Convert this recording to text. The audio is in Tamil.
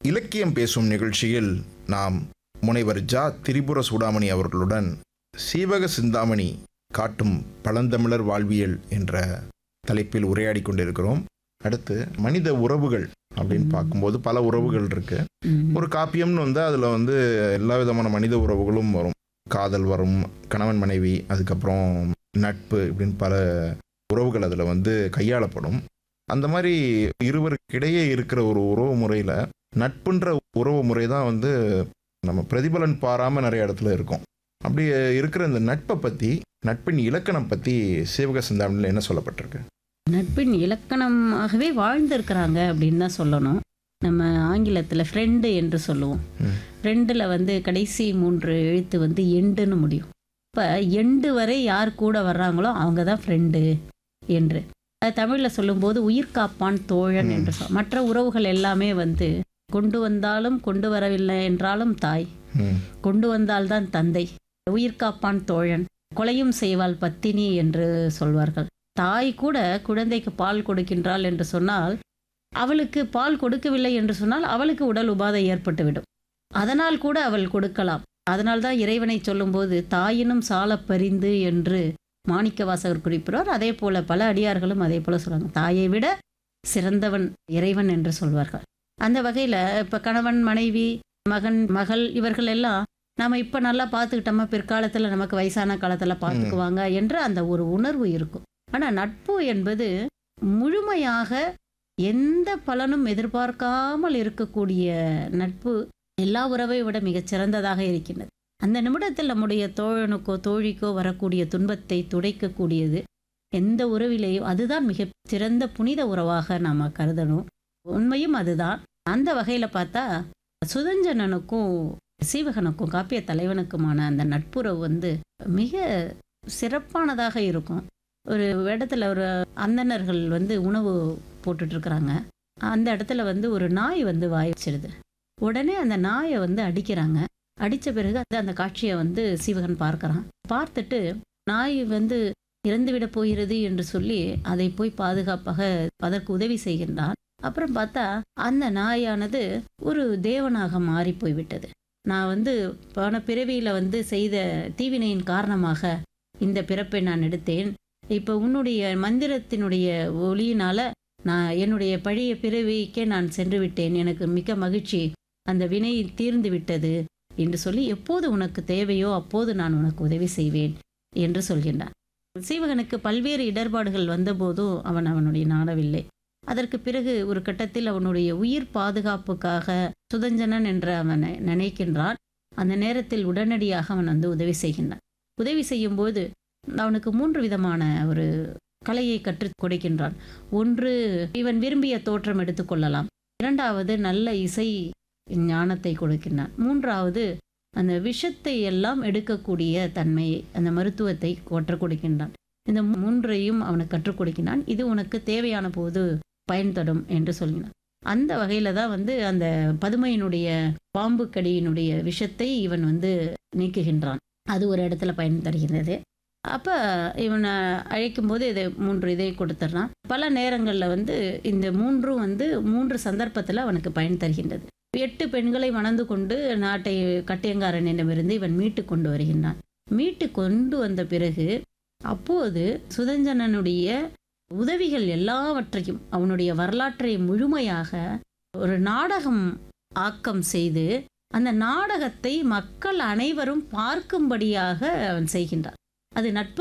இலக்கியம் பேசும் நிகழ்ச்சியில் நாம் முனைவர் ஜா திரிபுர சூடாமணி அவர்களுடன் சீவக சிந்தாமணி காட்டும் பழந்தமிழர் வாழ்வியல் என்ற தலைப்பில் உரையாடி கொண்டிருக்கிறோம். அடுத்து மனித உறவுகள் அப்படின்னு பார்க்கும்போது பல உறவுகள் இருக்கு. ஒரு காப்பியம்னு வந்து அதில் வந்து எல்லா விதமான மனித உறவுகளும் வரும். காதல் வரும், கணவன் மனைவி, அதுக்கப்புறம் நட்பு, இப்படின்னு பல உறவுகள் அதில் வந்து கையாளப்படும். அந்த மாதிரி இருவருக்கிடையே இருக்கிற ஒரு உறவு முறையில் நட்புன்ற உறவு முறை தான் வந்து நம்ம பிரதிபலன் பாராமல் நிறைய இடத்துல இருக்கும். அப்படி இருக்கிற இந்த நட்பை பற்றி, நட்பின் இலக்கணம் பற்றி சீவக சிந்தாமணியில் என்ன சொல்லப்பட்டிருக்கு? நட்பின் இலக்கணமாகவே வாழ்ந்திருக்கிறாங்க அப்படின்னு தான் சொல்லணும். நம்ம ஆங்கிலத்தில் ஃப்ரெண்டு என்று சொல்லுவோம். ஃப்ரெண்டில் வந்து கடைசி 3 எழுத்து வந்து எண்டுன்னு முடியும். இப்போ எண்டு வரை யார் கூட வர்றாங்களோ அவங்க தான் ஃப்ரெண்டு என்று. அது தமிழில் சொல்லும்போது உயிர் காப்பான் தோழன் என்று மற்ற உறவுகள் எல்லாமே வந்து கொண்டு வந்தாலும் கொண்டு வரவில்லை என்றாலும் தாய், கொண்டு வந்தால்தான் தந்தை, உயிர் காப்பான் தோழன், கொலையும் செய்வாள் பத்தினி என்று சொல்வார்கள். தாய் கூட குழந்தைக்கு பால் கொடுக்கின்றாள் என்று சொன்னால், அவளுக்கு பால் கொடுக்கவில்லை என்று சொன்னால் அவளுக்கு உடல் உபாதை ஏற்பட்டுவிடும். அதனால் கூட அவள் கொடுக்கலாம். அதனால்தான் இறைவனை சொல்லும்போது தாயினும் சால பரிந்து என்று மாணிக்க வாசகர் குறிப்பிடுவார். அதே போல பல அடியார்களும் அதே போல சொல்லுவாங்க, தாயை விட சிறந்தவன் இறைவன் என்று சொல்வார்கள். அந்த வகையில் இப்போ கணவன் மனைவி மகன் மகள் இவர்கள் எல்லாம் நம்ம இப்போ நல்லா பார்த்துக்கிட்டோமா பிற்காலத்தில் நமக்கு வயசான காலத்தில் பார்த்துக்குவாங்க என்ற அந்த ஒரு உணர்வு இருக்கும். ஆனால் நட்பு என்பது முழுமையாக எந்த பலனும் எதிர்பார்க்காமல் இருக்கக்கூடிய நட்பு எல்லா உறவை விட மிகச் சிறந்ததாக இருக்கின்றது. அந்த நிமிடத்தில் நம்முடைய தோழனுக்கோ தோழிக்கோ வரக்கூடிய துன்பத்தை துடைக்கக்கூடியது எந்த உறவிலேயும் அதுதான் மிக சிறந்த புனித உறவாக நாம் கருதணும். உண்மையும் அதுதான். அந்த வகையில் பார்த்தா சுதஞ்சனனுக்கும் சீவகனுக்கும் காப்பிய தலைவனுக்குமான அந்த நட்புறவு வந்து மிக சிறப்பானதாக இருக்கும். ஒரு இடத்துல ஒரு அந்தணர்கள் வந்து உணவு போட்டுட்ருக்குறாங்க. அந்த இடத்துல வந்து ஒரு நாய் வந்து வாய் வச்சிருது. உடனே அந்த நாயை வந்து அடிக்கிறாங்க. அடித்த பிறகு அந்த காட்சியை வந்து சீவகன் பார்க்குறான். பார்த்துட்டு நாய் வந்து இறந்துவிட போகிறது என்று சொல்லி அதை போய் பாதுகாப்பாக அதற்கு உதவி செய்கின்றான். அப்புறம் பார்த்தா அந்த நாயானது ஒரு தேவனாக மாறி போய்விட்டது. நான் வந்து போன பிறவியில் வந்து செய்த தீவினையின் காரணமாக இந்த பிறப்பை நான் எடுத்தேன். இப்போ உன்னுடைய மந்திரத்தினுடைய ஒளியினால் நான் என்னுடைய பழைய பிறவிக்கே நான் சென்று விட்டேன். எனக்கு மிக்க மகிழ்ச்சி, அந்த வினை தீர்ந்து விட்டது என்று சொல்லி எப்போது உனக்கு தேவையோ அப்போது நான் உனக்கு உதவி செய்வேன் என்று சொல்கின்றான். சீவகனுக்கு பல்வேறு இடர்பாடுகள் வந்தபோதும் அவனுடைய நாடவில்லை. அதற்கு பிறகு ஒரு கட்டத்தில் அவனுடைய உயிர் பாதுகாப்புக்காக சுதஞ்சனன் என்று அவன் நினைக்கின்றான். அந்த நேரத்தில் உடனடியாக அவன் வந்து உதவி செய்கின்றான். உதவி செய்யும்போது அவனுக்கு 3 விதமான ஒரு கலையை கற்றுக் கொடுக்கின்றான். ஒன்று, இவன் விரும்பிய தோற்றம் எடுத்துக்கொள்ளலாம். 2வது, நல்ல இசை ஞானத்தை கொடுக்கின்றான். 3வது, அந்த விஷத்தை எல்லாம் எடுக்கக்கூடிய தன்மையை, அந்த மருத்துவத்தை கற்றுக் கொடுக்கின்றான். இந்த 3ஐயும் அவனுக்கு கற்றுக் கொடுக்கின்றான். இது உனக்கு தேவையான போது பயன் தரும் என்று சொல்கிறான். அந்த வகையில் தான் வந்து அந்த பதுமையினுடைய பாம்பு கடியினுடைய விஷத்தை இவன் வந்து நீக்குகின்றான். அது ஒரு இடத்துல பயன் தருகிறது. அப்போ இவனை அழைக்கும்போது இதை 3 இதை கொடுத்துட்றான். பல நேரங்களில் வந்து இந்த 3ம் வந்து 3 சந்தர்ப்பத்தில் அவனுக்கு பயன் தருகின்றது. 8 பெண்களை மணந்து கொண்டு நாட்டை கட்டியங்காரனிடமிருந்து இவன் மீட்டு கொண்டு வருகின்றான். மீட்டு கொண்டு வந்த பிறகு அப்போது சுதஞ்சனனுடைய உதவிகள் எல்லாவற்றையும் அவனுடைய வரலாற்றை முழுமையாக ஒரு நாடகம் ஆக்கம் செய்து அந்த நாடகத்தை மக்கள் அனைவரும் பார்க்கும்படியாக அவன் செய்கின்றான். அது நட்பு